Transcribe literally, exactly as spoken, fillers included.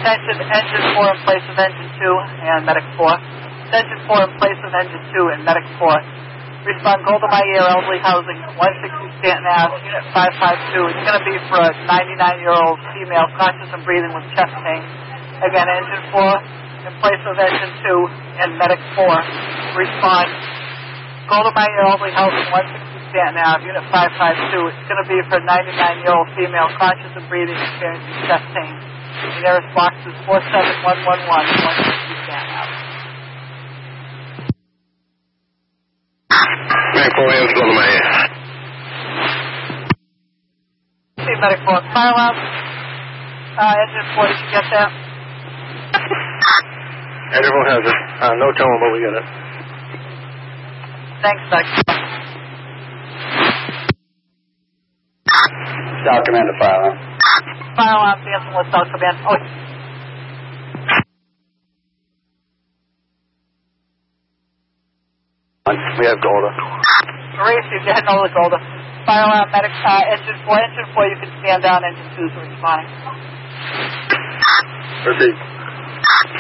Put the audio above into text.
Attention, engine four in place of engine two and medic four. Engine four in place of engine two and medic four. Respond Golda Meir Elderly Housing, one sixty Stanton Avenue, unit five five two. It's going to be for a ninety-nine-year-old female, conscious and breathing with chest pain. Again, engine four in place of engine two and medic four. Respond Golda Meir Elderly Housing, one sixty Stanton Avenue, unit five five two. It's going to be for a ninety-nine-year-old female, conscious and breathing, experiencing chest pain. The nearest box is four seven one one one, one sixty Stanton Avenue. Medic four, Williams, Golda Meir. See, medic four. Fire alarm. Uh, engine four, did you get that? Engine four has it. Uh, no tone, but we got it. Thanks, medic four. South Commander, fire alarm. Fire alarm, dancing with South Command. Oh, we have Golda. Maurice, you get another Golda. Fire alarm, medic, uh, engine four. Engine four, you can stand down. Engine two is responding. Proceed.